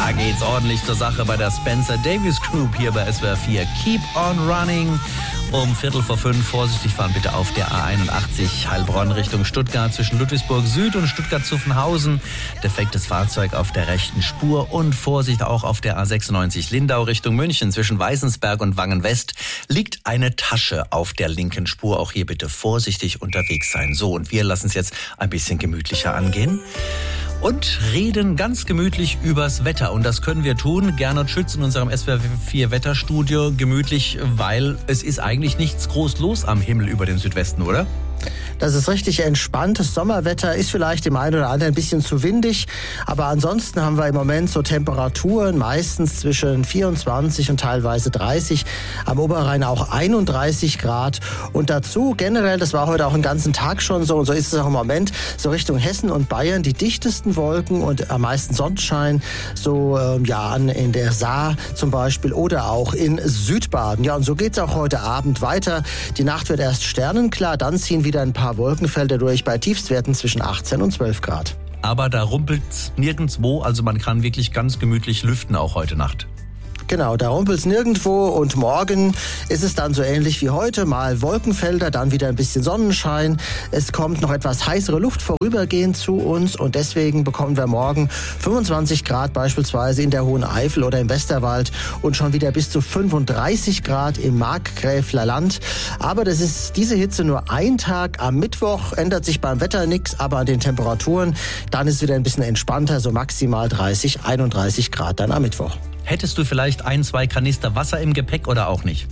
Da geht's ordentlich zur Sache bei der Spencer Davis Group hier bei SWR 4. Keep on running. Um 4:45 vorsichtig fahren bitte auf der A81 Heilbronn Richtung Stuttgart zwischen Ludwigsburg Süd und Stuttgart-Zuffenhausen. Defektes Fahrzeug auf der rechten Spur und Vorsicht auch auf der A96 Lindau Richtung München zwischen Weißensberg und Wangen-West liegt eine Tasche auf der linken Spur. Auch hier bitte vorsichtig unterwegs sein. So, und wir lassen es jetzt ein bisschen gemütlicher angehen. Und reden ganz gemütlich übers Wetter. Und das können wir tun. Gernot Schütz in unserem SWR 4 Wetterstudio. Gemütlich, weil es ist eigentlich nichts groß los am Himmel über den Südwesten, oder? Das ist richtig entspanntes Sommerwetter, ist vielleicht dem einen oder anderen ein bisschen zu windig, aber ansonsten haben wir im Moment so Temperaturen meistens zwischen 24 und teilweise 30, am Oberrhein auch 31 Grad und dazu generell, das war heute auch den ganzen Tag schon so und so ist es auch im Moment, so Richtung Hessen und Bayern die dichtesten Wolken und am meisten Sonnenschein, so in der Saar zum Beispiel oder auch in Südbaden. Ja, und so geht's auch heute Abend weiter. Die Nacht wird erst sternenklar, dann ziehen wieder ein paar Wolkenfelder durch bei Tiefstwerten zwischen 18 und 12 Grad. Aber da rumpelt's nirgendwo, also man kann wirklich ganz gemütlich lüften auch heute Nacht. Genau, da rumpelt's nirgendwo und morgen ist es dann so ähnlich wie heute, mal Wolkenfelder, dann wieder ein bisschen Sonnenschein. Es kommt noch etwas heißere Luft vorübergehend zu uns und deswegen bekommen wir morgen 25 Grad beispielsweise in der Hohen Eifel oder im Westerwald und schon wieder bis zu 35 Grad im Markgräfler Land. Aber das ist diese Hitze nur ein Tag. Am Mittwoch ändert sich beim Wetter nichts, aber an den Temperaturen, dann ist es wieder ein bisschen entspannter, so maximal 30, 31 Grad dann am Mittwoch. Hättest du vielleicht 1-2 Kanister Wasser im Gepäck oder auch nicht?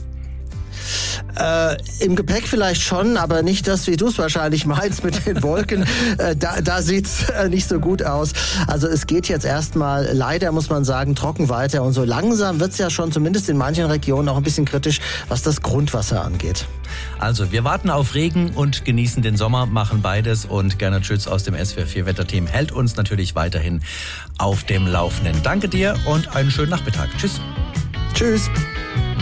Im Gepäck vielleicht schon, aber nicht das, wie du es wahrscheinlich meinst mit den Wolken. Da sieht's nicht so gut aus. Also es geht jetzt erstmal, leider muss man sagen, trocken weiter. Und so langsam wird's ja schon, zumindest in manchen Regionen, auch ein bisschen kritisch, was das Grundwasser angeht. Also wir warten auf Regen und genießen den Sommer, machen beides. Und Gernot Schütz aus dem SWR 4 Wetterteam hält uns natürlich weiterhin auf dem Laufenden. Danke dir und einen schönen Nachmittag. Tschüss. Tschüss.